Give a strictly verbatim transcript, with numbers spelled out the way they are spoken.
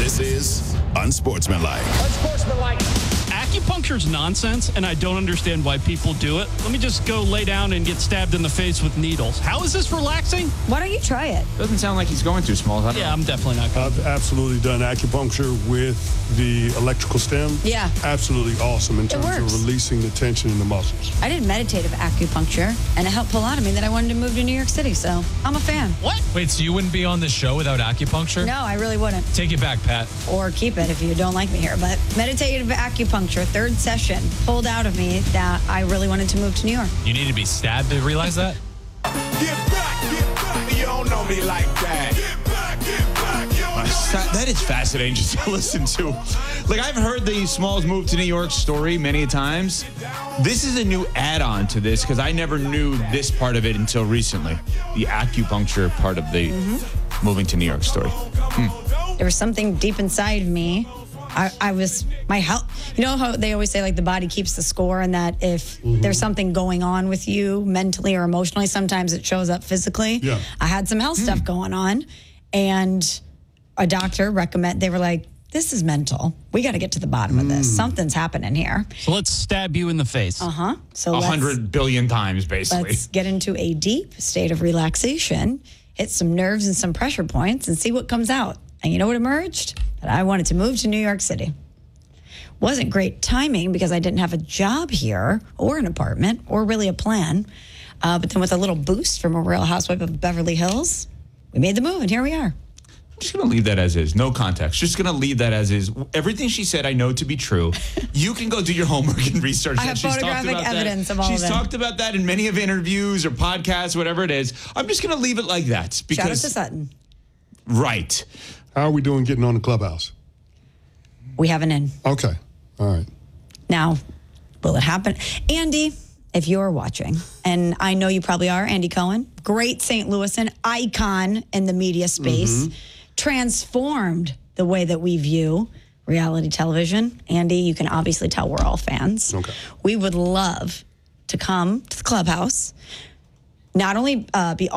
This is Unsportsmanlike. Unsportsmanlike. Acupuncture's nonsense, and I don't understand why people do it. Let me just go lay down and get stabbed in the face with needles. How is this relaxing? Why don't you try it? Doesn't sound like he's going too small. Huh? Yeah, I'm definitely not going. I've absolutely done acupuncture with the electrical stem. Yeah. Absolutely awesome in terms works. of releasing the tension in the muscles. I did meditative acupuncture, and it helped pull out of me that I wanted to move to New York City, so I'm a fan. What? Wait, so you wouldn't be on the show without acupuncture? No, I really wouldn't. Take it back, Pat. Or keep it if you don't like me here. But meditative acupuncture, third session, pulled out of me that I really wanted to move to New York. You need to be stabbed to realize that? Get back, get back. You don't know me like that. Get back, get back. You don't know me. That is fascinating just to listen to. Like, I've heard the Smalls move to New York story many times. This is a new add-on to this because I never knew this part of it until recently. The acupuncture part of the mm-hmm. moving to New York story. Hmm. There was something deep inside me. I, I was, my health, you know how they always say like the body keeps the score, and that if mm-hmm. there's something going on with you mentally or emotionally, sometimes it shows up physically. Yeah. I had some health mm. stuff going on, and a doctor recommend, they were like, this is mental. We got to get to the bottom mm. of this. Something's happening here. So let's stab you in the face. Uh-huh. So A hundred billion times, basically. Let's get into a deep state of relaxation, hit some nerves and some pressure points, and see what comes out. And you know what emerged? That I wanted to move to New York City. Wasn't great timing because I didn't have a job here or an apartment or really a plan. Uh, but then with a little boost from a Real Housewife of Beverly Hills, we made the move, and here we are. I'm just going to leave that as is. No context. Just going to leave that as is. Everything she said, I know to be true. You can go do your homework and research I that. have She's photographic talked about evidence that. of all She's of it. talked about that in many of interviews or podcasts, whatever it is. I'm just going to leave it like that. Because, Shout out to Sutton. Right. How are we doing getting on the Clubhouse? We have an in. Okay. All right. Now, will it happen? Andy, if you're watching, and I know you probably are, Andy Cohen, great Saint Louisan icon in the media space, mm-hmm. transformed the way that we view reality television. Andy, you can obviously tell we're all fans. Okay. We would love to come to the Clubhouse, not only uh, be